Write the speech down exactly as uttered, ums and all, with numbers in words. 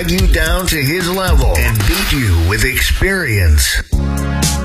drag you down to his level and beat you with experience.